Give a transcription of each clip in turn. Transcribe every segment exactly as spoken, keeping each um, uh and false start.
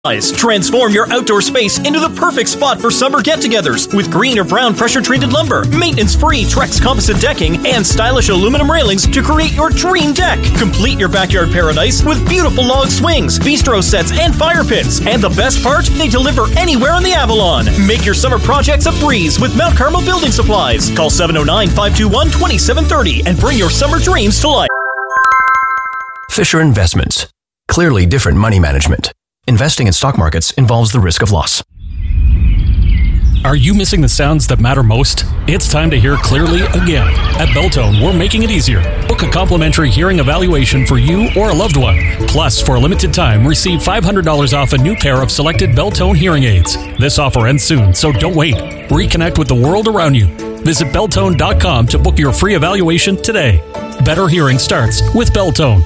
Transform your outdoor space into the perfect spot for summer get-togethers with green or brown pressure-treated lumber, maintenance-free Trex composite decking, and stylish aluminum railings to create your dream deck. Complete your backyard paradise with beautiful log swings, bistro sets, and fire pits. And the best part? They deliver anywhere on the Avalon. Make your summer projects a breeze with Mount Carmel Building Supplies. Call seven oh nine, five two one, two seven three oh and bring your summer dreams to life. Fisher Investments. Clearly different money management. Investing in stock markets involves the risk of loss. Are you missing the sounds that matter most? It's time to hear clearly again. At Beltone, we're making it easier. Book a complimentary hearing evaluation for you or a loved one. Plus, for a limited time, receive five hundred dollars off a new pair of selected Beltone hearing aids. This offer ends soon, so don't wait. Reconnect with the world around you. Visit Beltone dot com to book your free evaluation today. Better hearing starts with Beltone.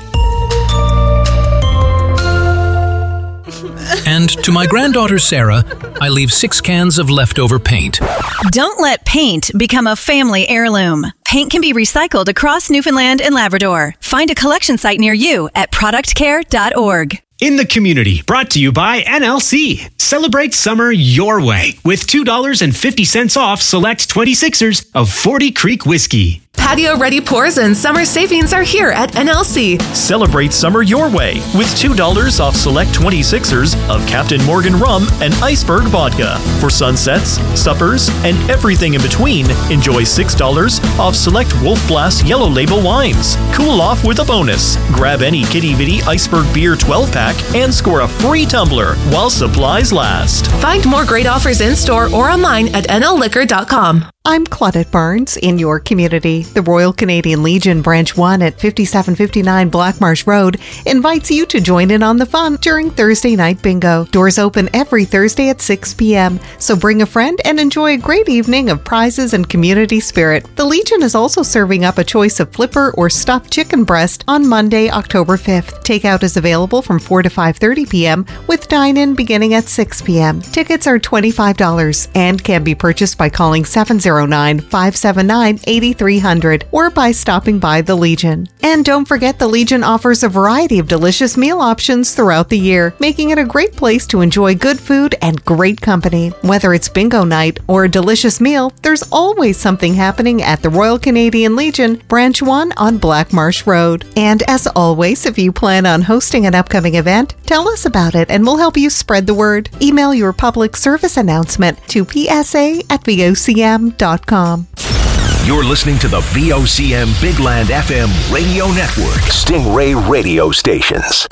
And to my granddaughter Sarah, I leave six cans of leftover paint. Don't let paint become a family heirloom. Paint can be recycled across Newfoundland and Labrador. Find a collection site near you at product care dot org. In the Community, brought to you by N L C. Celebrate summer your way with two dollars and fifty cents off select twenty-sixers of forty Creek whiskey. Patio-ready pours and summer savings are here at N L C. Celebrate summer your way with two dollars off select twenty-sixers of Captain Morgan rum and Iceberg vodka. For sunsets, suppers, and everything in between, enjoy six dollars off select Wolf Blast Yellow Label wines. Cool off with a bonus. Grab any Kitty Vitty Iceberg Beer twelve-pack and score a free tumbler while supplies last. Find more great offers in-store or online at N L liquor dot com. I'm Claudette Barnes in your community. The Royal Canadian Legion Branch one at fifty-seven fifty-nine Blackmarsh Road invites you to join in on the fun during Thursday night bingo. Doors open every Thursday at six p.m., so bring a friend and enjoy a great evening of prizes and community spirit. The Legion is also serving up a choice of flipper or stuffed chicken breast on Monday, October fifth. Takeout is available from four to five thirty p.m. with dine-in beginning at six p.m. Tickets are twenty-five dollars and can be purchased by calling seven oh nine, five seven nine, eight three zero zero or by stopping by the Legion. And don't forget, the Legion offers a variety of delicious meal options throughout the year, making it a great place to enjoy good food and great company. Whether it's bingo night or a delicious meal, there's always something happening at the Royal Canadian Legion, Branch one on Blackmarsh Road. And as always, if you plan on hosting an upcoming event, tell us about it and we'll help you spread the word. Email your public service announcement to p s a at v o c m dot com. You're listening to the V O C M Big Land F M radio network. Stingray radio stations.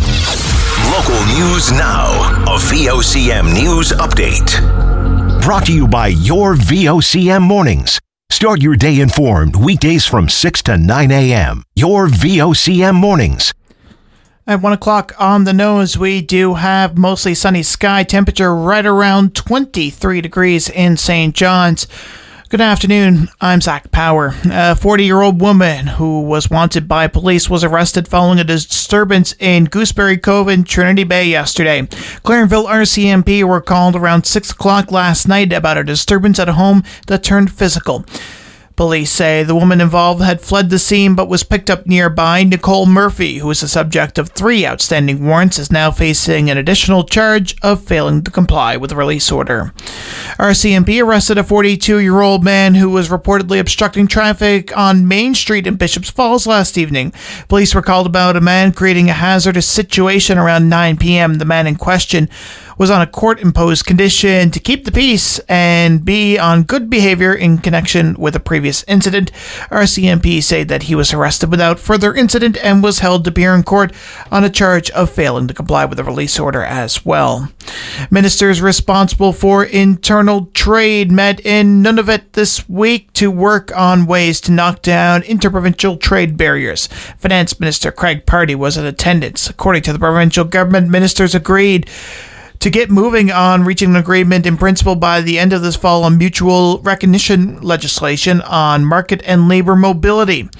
Local news now. A V O C M news update. Brought to you by your V O C M mornings. Start your day informed weekdays from six to nine a.m. Your V O C M mornings. At one o'clock on the nose, we do have mostly sunny sky, temperature right around twenty-three degrees in Saint John's. Good afternoon, I'm Zach Power. A forty-year-old woman who was wanted by police was arrested following a disturbance in Gooseberry Cove in Trinity Bay yesterday. Clarenville R C M P were called around six o'clock last night about a disturbance at a home that turned physical. Police say the woman involved had fled the scene but was picked up nearby. Nicole Murphy, who is the subject of three outstanding warrants, is now facing an additional charge of failing to comply with a release order. R C M P arrested a forty-two-year-old man who was reportedly obstructing traffic on Main Street in Bishops Falls last evening. Police were called about a man creating a hazardous situation around nine p.m. The man in question was on a court-imposed condition to keep the peace and be on good behavior in connection with a previous incident. R C M P say that he was arrested without further incident and was held to appear in court on a charge of failing to comply with a release order as well. Ministers responsible for internal trade met in Nunavut this week to work on ways to knock down interprovincial trade barriers. Finance Minister Craig Pardy was in attendance. According to the provincial government, ministers agreed to get moving on reaching an agreement in principle by the end of this fall on mutual recognition legislation on market and labor mobility.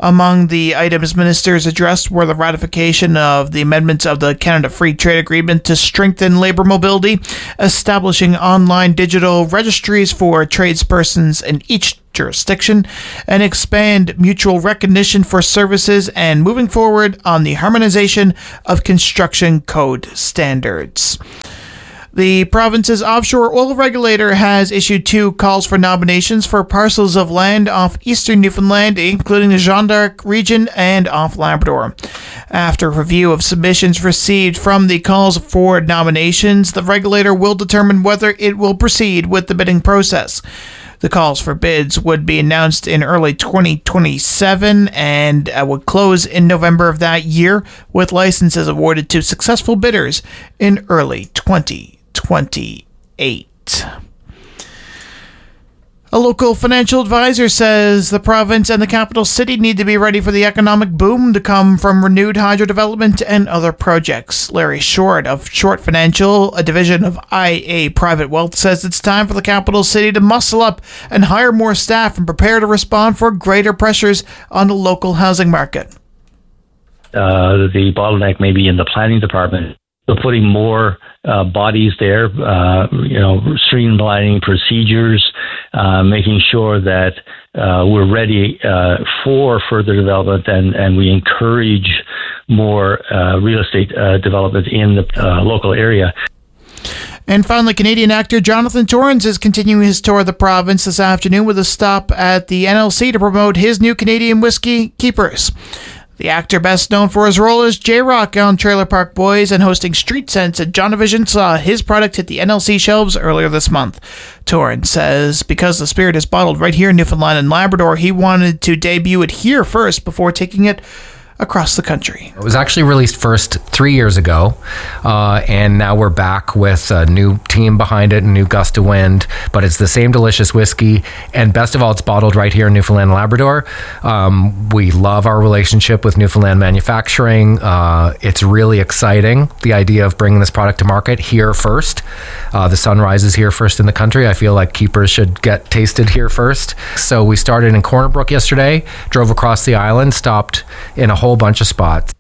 Among the items ministers addressed were the ratification of the amendments of the Canada Free Trade Agreement to strengthen labor mobility, establishing online digital registries for tradespersons in each jurisdiction, and expand mutual recognition for services, and moving forward on the harmonization of construction code standards. The province's offshore oil regulator has issued two calls for nominations for parcels of land off eastern Newfoundland, including the Jeanne d'Arc region and off Labrador. After review of submissions received from the calls for nominations, the regulator will determine whether it will proceed with the bidding process. The calls for bids would be announced in early twenty twenty-seven and uh, would close in November of that year, with licenses awarded to successful bidders in early twenty twenty-eight. A local financial advisor says the province and the capital city need to be ready for the economic boom to come from renewed hydro development and other projects. Larry Short of Short Financial, a division of I A Private Wealth, says it's time for the capital city to muscle up and hire more staff and prepare to respond for greater pressures on the local housing market. Uh, the bottleneck may be in the planning department. So putting more uh, bodies there, uh, you know, streamlining procedures, uh, making sure that uh, we're ready uh, for further development, and, and we encourage more uh, real estate uh, development in the uh, local area. And finally, Canadian actor Jonathan Torrens is continuing his tour of the province this afternoon with a stop at the N L C to promote his new Canadian whiskey, Keepers. The actor, best known for his role as J-Rock on Trailer Park Boys and hosting Street Sense at Jonavision, saw his product hit the N L C shelves earlier this month. Torrens says because the spirit is bottled right here in Newfoundland and Labrador, he wanted to debut it here first before taking it across the country. It was actually released first three years ago, uh, and now we're back with a new team behind it, a new gust of wind, but it's the same delicious whiskey, and best of all, it's bottled right here in Newfoundland and Labrador. Um, we love our relationship with Newfoundland Manufacturing. Uh, it's really exciting, the idea of bringing this product to market here first. Uh, the sun rises here first in the country. I feel like Keepers should get tasted here first. So we started in Corner Brook yesterday, drove across the island, stopped in a whole bunch of spots.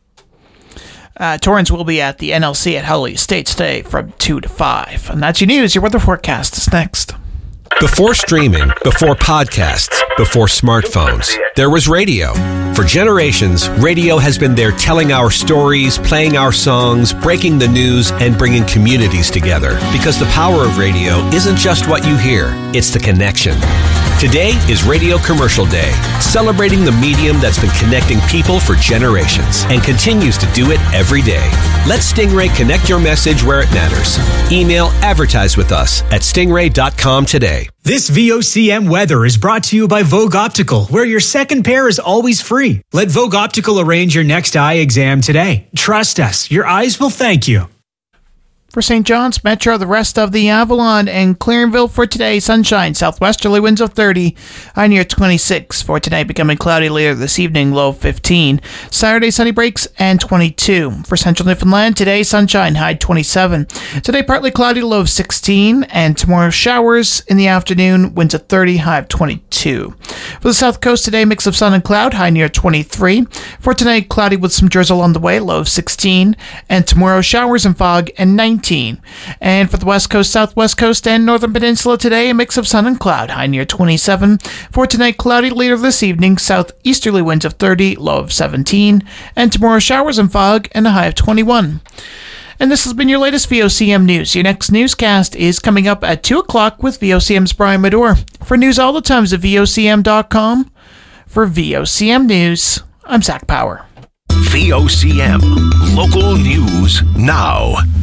Uh, Torrens will be at the N L C at Howley Estates today from two to five. And that's your news. Your weather forecast is next. Before streaming, before podcasts, before smartphones, there was radio. For generations, radio has been there telling our stories, playing our songs, breaking the news, and bringing communities together. Because the power of radio isn't just what you hear, it's the connection. Today is Radio Commercial Day, celebrating the medium that's been connecting people for generations and continues to do it every day. Let Stingray connect your message where it matters. Email advertise with us at stingray dot com today. This V O C M weather is brought to you by Vogue Optical, where your second pair is always free. Let Vogue Optical arrange your next eye exam today. Trust us, your eyes will thank you. For Saint John's Metro, the rest of the Avalon and Clarenville for today, sunshine, southwesterly winds of thirty, high near twenty-six. For tonight, becoming cloudy later this evening, low fifteen. Saturday, sunny breaks and twenty-two. For central Newfoundland, today, sunshine, high twenty-seven. Today, partly cloudy, low of sixteen. And tomorrow, showers in the afternoon, winds of thirty, high of twenty-two. For the south coast today, mix of sun and cloud, high near twenty-three. For tonight, cloudy with some drizzle on the way, low of sixteen. And tomorrow, showers and fog and nineteen. And for the west coast, southwest coast, and northern peninsula today, a mix of sun and cloud, high near twenty-seven. For tonight, cloudy later this evening, southeasterly winds of thirty, low of seventeen. And tomorrow, showers and fog and a high of twenty-one. And this has been your latest V O C M News. Your next newscast is coming up at two o'clock with V O C M's Brian Medore. For news all the times at V O C M dot com. For V O C M News, I'm Zach Power. V O C M, local news now.